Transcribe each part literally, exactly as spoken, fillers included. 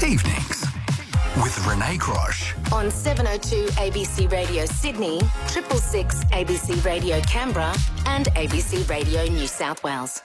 Evenings with Renee Grosh. On seven oh two A B C Radio Sydney, triple six A B C Radio Canberra and A B C Radio New South Wales.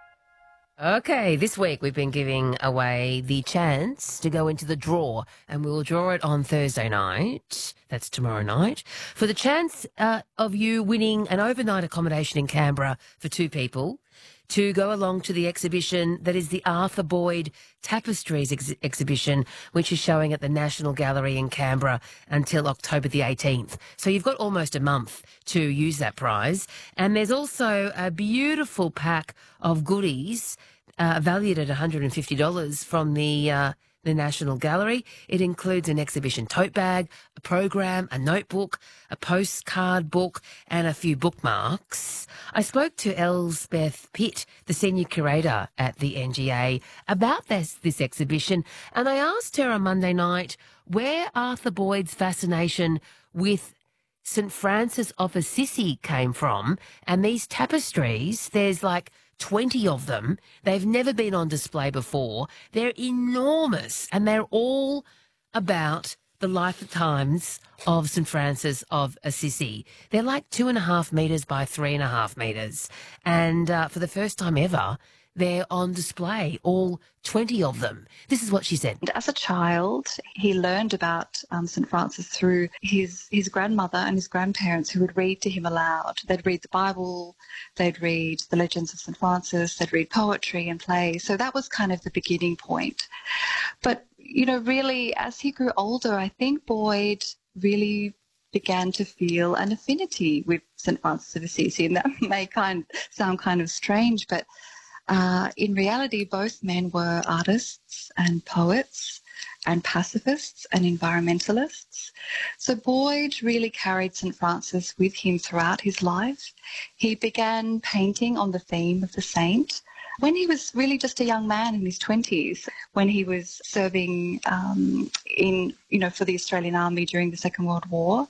Okay, this week we've been giving away the chance to go into the draw, and we will draw it on Thursday night. That's tomorrow night. For the chance uh, of you winning an overnight accommodation in Canberra for two people to go along to the exhibition that is the Arthur Boyd Tapestries ex- exhibition, which is showing at the National Gallery in Canberra until October the eighteenth. So you've got almost a month to use that prize. And there's also a beautiful pack of goodies uh, valued at one hundred fifty dollars from the uh, the National Gallery. It includes an exhibition tote bag, a program, a notebook, a postcard book, and a few bookmarks. I spoke to Elspeth Pitt, the senior curator at the N G A, about this, this exhibition, and I asked her on Monday night where Arthur Boyd's fascination with Saint Francis of Assisi came from. And these tapestries, there's like twenty of them. They've never been on display before. They're enormous, and they're all about the lifetimes of Saint Francis of Assisi. They're like two and a half metres by three and a half metres. And uh, for the first time ever, they're on display, all twenty of them. This is what she said. As a child, he learned about um, Saint Francis through his, his grandmother and his grandparents, who would read to him aloud. They'd read the Bible, they'd read the Legends of Saint Francis, they'd read poetry and plays. So that was kind of the beginning point. But, you know, really, as he grew older, I think Boyd really began to feel an affinity with Saint Francis of Assisi. And that may kind sound kind of strange, but Uh, in reality, both men were artists and poets and pacifists and environmentalists. So Boyd really carried Saint Francis with him throughout his life. He began painting on the theme of the saint when he was really just a young man in his twenties, when he was serving um, in, you know, for the Australian Army during the Second World War.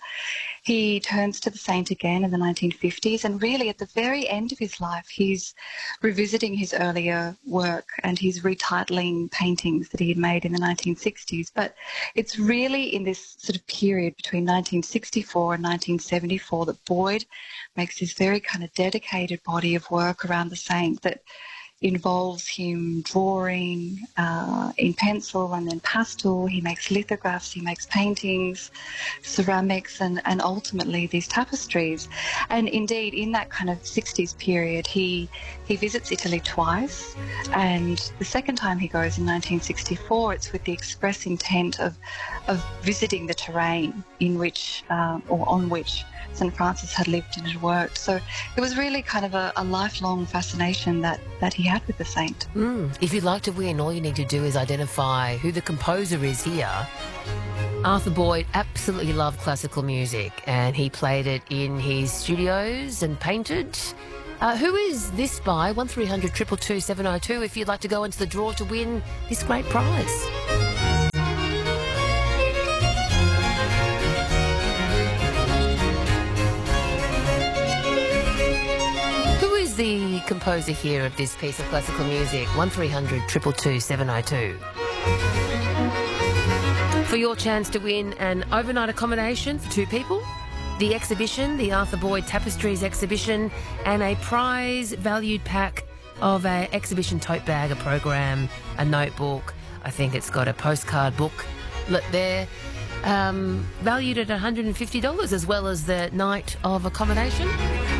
He turns to the saint again in the nineteen fifties, and really at the very end of his life, he's revisiting his earlier work and he's retitling paintings that he had made in the nineteen sixties. But it's really in this sort of period between nineteen sixty-four and nineteen seventy-four that Boyd makes this very kind of dedicated body of work around the saint that involves him drawing uh, in pencil and then pastel. He makes lithographs, he makes paintings, ceramics, and, and ultimately these tapestries. And indeed, in that kind of sixties period, he he visits Italy twice. And the second time he goes in nineteen sixty-four, it's with the express intent of, of visiting the terrain in which, uh, or on which, Saint Francis had lived and had worked. So it was really kind of a, a lifelong fascination that, that he had with the saint. Mm. If you'd like to win, all you need to do is identify who the composer is here. Arthur Boyd absolutely loved classical music, and he played it in his studios and painted. Uh, who is this by? one three hundred two two two seven oh two if you'd like to go into the draw to win this great prize. The composer here of this piece of classical music, one three hundred two two two seven oh two. For your chance to win an overnight accommodation for two people, the exhibition, the Arthur Boyd Tapestries exhibition, and a prize valued pack of an exhibition tote bag, a program, a notebook. I think it's got a postcard book there, um, valued at one hundred fifty dollars, as well as the night of accommodation.